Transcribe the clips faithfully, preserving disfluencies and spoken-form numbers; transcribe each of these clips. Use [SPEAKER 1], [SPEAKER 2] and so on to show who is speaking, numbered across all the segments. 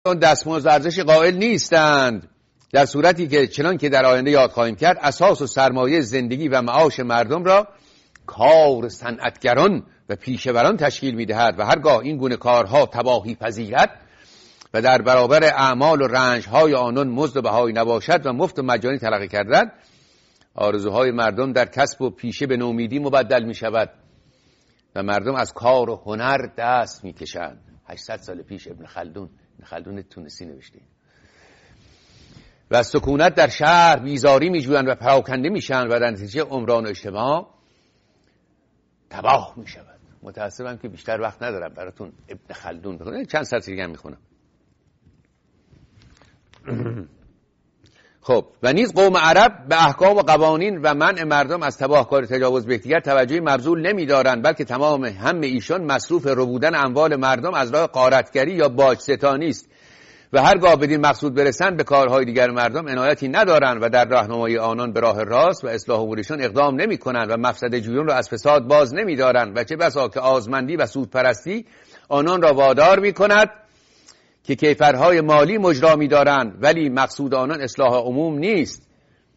[SPEAKER 1] دستمزد ارزش قائل نیستند، در صورتی که چنان که در آینده یاد خواهیم کرد اساس و سرمایه زندگی و معاش مردم را کار صنعتگران و پیشوران تشکیل می‌دهد و هرگاه این گونه کارها تباهی پذیرد و در برابر اعمال و رنج‌های آنان مزد و بهایی نباشد و مفت و مجانی تلقی کردن، آرزوهای مردم در کسب و پیشه به نومیدی مبدل می‌شود و مردم از کار و هنر دست می‌کشند. هشتصد سال پیش ابن خلدون ابن خلدون تونسی نوشته. و سکونت در شهر بیزاری می‌جویند و پراکنده میشن و در نتیجه عمران و اجتماع تباه می‌شود. متأسفم که بیشتر وقت ندارم براتون ابن خلدون بخونم، چند سطر دیگه هم می‌خونم. خب و نیز قوم عرب به احکام و قوانین و منع مردم از تباهکاری تجاوز به یکدیگر توجهی مبذول نمی‌دارند، بلکه تمام هم ایشان مصروف ربودن اموال مردم از راه غارتگری یا باج ستانی است و هرگاه بدین مقصود برسند به کارهای دیگر مردم عنایتی ندارند و در راهنمایی آنان به راه راست و اصلاح امورشان اقدام نمی‌کنند و مفسده جویان را از فساد باز نمی‌دارند و چه بسا که آزمندی و سودپرستی آنان را وادار می‌کند که کیفرهای مالی مجرا می‌دارند، ولی مقصود آنان اصلاح عموم نیست.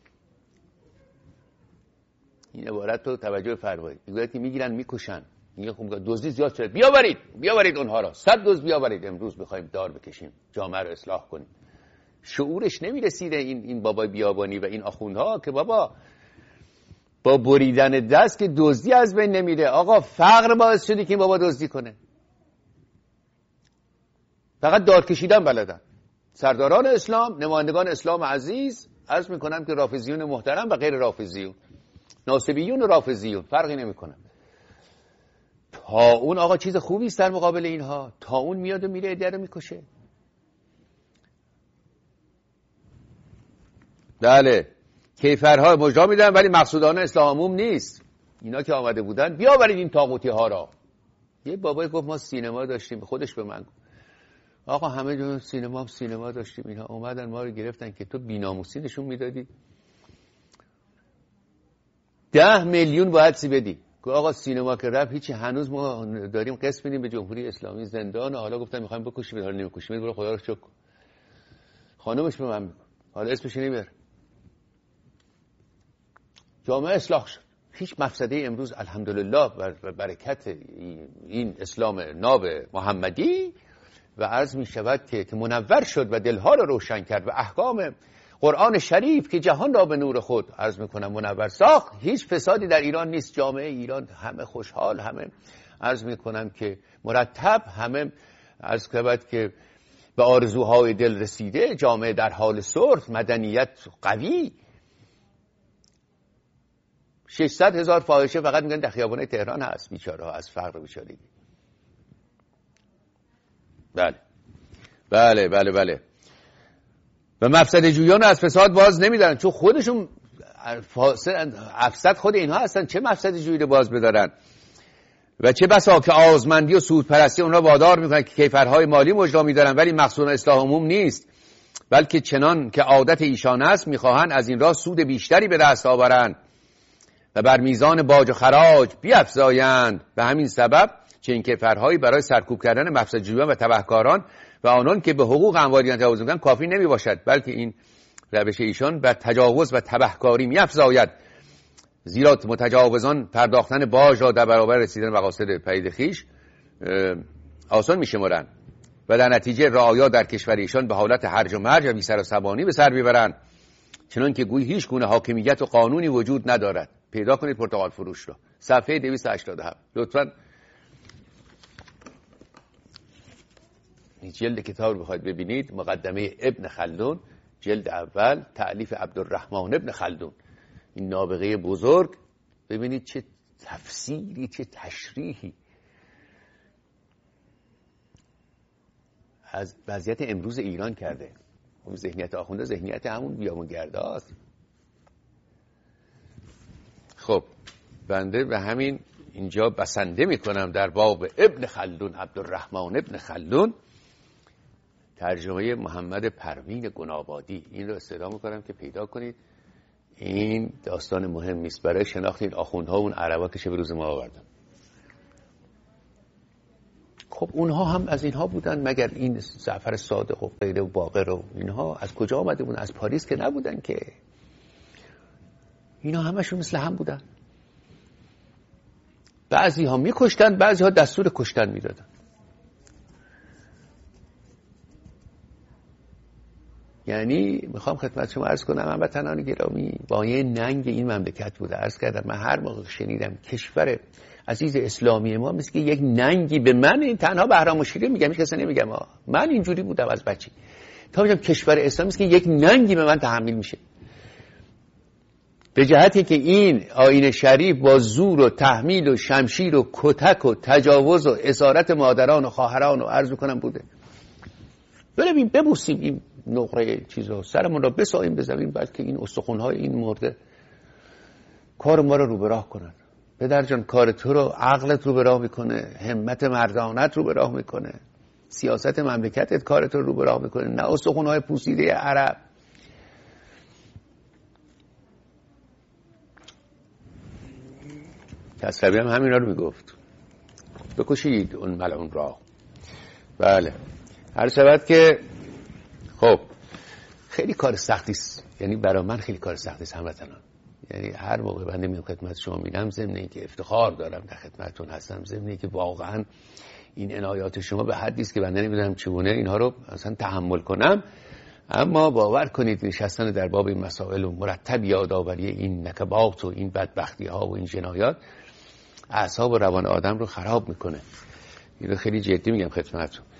[SPEAKER 1] این عبارت رو توجه فرمایید. میگوید که میگیرن میکشن، میگه خب دزدی زیاد شده، بیاورید بیاورید اونها را، صد دزد بیاورید، امروز می‌خوایم دار بکشیم، جامعه رو اصلاح کنیم. شعورش نمی‌رسیده این این بابای بیابانی و این آخوندها که بابا با بریدن دست که دزدی از بین نمیره. آقا فقر باعث شده که این بابا دزدی کنه. فقط دار کشیدن بلدن. سرداران اسلام، نمایندگان اسلام عزیز، عرض میکنم که رافضیون محترم و غیر رافضیون، ناصبیون و رافضیون فرقی نمیکنن. تا اون آقا چیز خوبی است در مقابل اینها. تا اون میاد و میره ایده رو میکشه. بله کیفرها مجرا میدن ولی مقصودانه اصلاح عموم نیست. اینا که آمده بودن بیاورید این طاغوتی ها را. یه بابای گفت ما سینما داشتیم، خودش به من گفت آقا همه جا سینما سینما داشتیم، اینا اومدن ما رو گرفتن که تو بی‌ناموسی نشون میدادی، ده میلیون باید سی بدی. گفت آقا سینما که رفت هیچی، هنوز ما داریم قسط میدیم به جمهوری اسلامی زندان، حالا گفتن میخوایم بکشیم، حالا نمیکشیم، برو خدا رو شکر. خانمش به من حالا اسمش نمیبر. جامعه اصلاح شد. هیچ مفسده امروز الحمدلله بر برکت این اسلام ناب محمدی و عرض می شود که که منور شد و دلها را روشن کرد و احکام قرآن شریف که جهان را به نور خود عرض می کنم منور ساخت. هیچ فسادی در ایران نیست. جامعه ایران همه خوشحال، همه عرض می کنم که مرتب، همه عرض شود که به آرزوهای دل رسیده، جامعه در حال صلح، مدنیت قوی. ششصد هزار فاحشه فقط میگن در خیابان تهران هست، بیچاره ها از فقر و بیچارگی. بله بله بله بله و مفسده جویان از فساد باز نمیدارن، چون خودشون افسد خود اینها هستن. چه مفسده جویی رو باز بدارن و چه بسا که آزمندی و سودپرستی اونها وادار میکنن که کیفرهای مالی مجرا میدارن، ولی مقصود اصلاح عموم نیست، بلکه چنان که عادت ایشان است میخواهند از این راه سود بیشتری به دست آورند و بر میزان باج و خراج بیفزایند. به همین سبب چنین کیفرهایی برای سرکوب کردن مفسده جویان و تبهکاران و آنان که به حقوق اموالیان تجاوز می‌کنند کافی نمی باشد، بلکه این روش ایشان بر تجاوز و تبهکاری می‌افزاید، زیرا متجاوزان پرداختن باج را در برابر رسیدن مقاصد پدید خویش آسان می‌شمارند و در نتیجه رعایا در کشور ایشان به حالت هرج و مرج و بی‌سر و سبانی به سر می‌برند، چنان که گویی هیچ گونه حاکمیت و قانونی وجود ندارد. پیدا کنید پرتقال فروش رو، صفحه دویست و هشتاد و هفت لطفاً. جلد کتاب رو بخواید ببینید، مقدمه ابن خلدون جلد اول، تألیف عبدالرحمن ابن خلدون، این نابغه بزرگ. ببینید چه تفسیری، چه تشریحی از وضعیت امروز ایران کرده. اون ذهنیت آخونده ذهنیت همون بیامونگرده است. خب بنده به همین اینجا بسنده میکنم در باب ابن خلدون، عبدالرحمن ابن خلدون، ترجمه محمد پروین گنابادی. این رو استدعا میکنم که پیدا کنید. این داستان مهمی است برای شناخت این آخوندها و اون عربا که چه به روز ما آوردن. خب اونها هم از اینها بودن مگر این جعفر صادق و غیره و باقر و اینها از کجا آمده بودن؟ از پاریس که نبودن که. اینا همشون مثل هم بودن. بعضی ها میکشتن، بعضی ها دستور کشتن میدادن. یعنی میخوام خدمت شما عرض کنم هموطنان گرامی، با یه ننگ این مملکت بوده. عرض کردم من هر موقع شنیدم کشور عزیز اسلامی ما مثل که یک ننگی به من، تنها بهرام و شیرین میگم، هیچ کس نمیگم ها. من اینجوری بودم از بچگی. تا میگم کشور اسلامی مثل که یک ننگی به من تحمیل میشه. به جهتی که این آیین شریف با زور و تحمیل و شمشیر و کتک و تجاوز و اسارت مادران و خواهران و عرض کنم بوده. بریم ببوسیم این نقره چیزا، سرمون را بساییم به زمین، بلکه این استخوان‌های این مرده کار ما را رو به راه کنن. پدر جان کار تو رو عقلت رو به راه میکنه، همت مردانت رو به راه میکنه، سیاست مملکتت کار تو رو به راه میکنه، نه استخوان‌های پوسیده عرب. کسروی هم همینا رو میگفت، بکشید اون ملعون را. بله هر شود که خب خیلی کار سختی است، یعنی برای من خیلی کار سختی است هموطنان. یعنی هر موقع بنده میام خدمت شما میرم، ضمن اینکه افتخار دارم در خدمتتون هستم، ضمن اینکه واقعا این عنایات شما به حدی است که بنده نمیدونم چگونه اینها رو اصلا تحمل کنم، اما باور کنید نشستن در باب این مسائل و مرتب یادآوری این نکبات و این بدبختی ها و این جنایات اعصاب و روان آدم رو خراب میکنه. اینو خیلی جدی میگم خدمتتون.